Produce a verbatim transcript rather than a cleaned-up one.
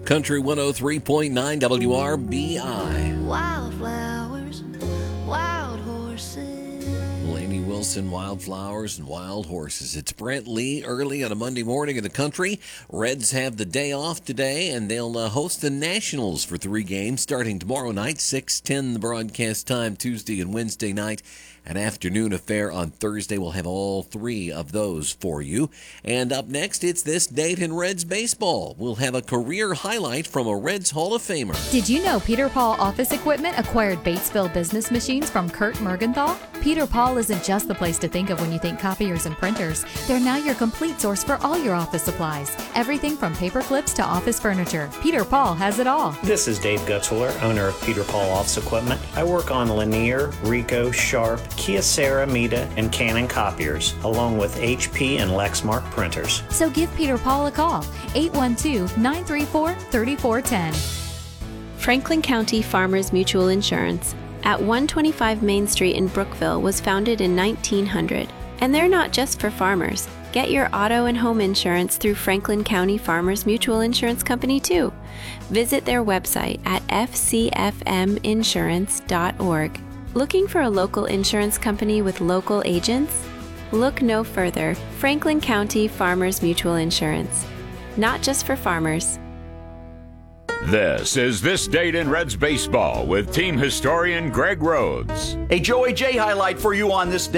Country one oh three point nine W R B I. Wildflowers, wild horses. Lainey Wilson, Wildflowers and Wild Horses. It's Brent Lee early on a Monday morning in the country. Reds have the day off today, and they'll uh, host the Nationals for three games starting tomorrow night, six ten the broadcast time, Tuesday and Wednesday night. An afternoon affair on Thursday. We'll have all three of those for you. And up next, it's This Date in Reds Baseball. We'll have a career highlight from a Reds Hall of Famer. Did you know Peter Paul Office Equipment acquired Batesville business machines from Kurt Mergenthal? Peter Paul isn't just the place to think of when you think copiers and printers. They're now your complete source for all your office supplies. Everything from paper clips to office furniture. Peter Paul has it all. This is Dave Gutzwiller, owner of Peter Paul Office Equipment. I work on Lanier, Ricoh, Sharp, Kyocera, Mita, and Canon copiers, along with H P and Lexmark printers. So give Peter Paul a call, eight one two, nine three four, three four one zero. Franklin County Farmers Mutual Insurance at one twenty-five Main Street in Brookville was founded in nineteen hundred. And they're not just for farmers. Get your auto and home insurance through Franklin County Farmers Mutual Insurance Company too. Visit their website at f c f m insurance dot org. Looking for a local insurance company with local agents? Look no further. Franklin County Farmers Mutual Insurance. Not just for farmers. This is This Date in Reds Baseball with team historian Greg Rhodes. A Joey J highlight for you on this day.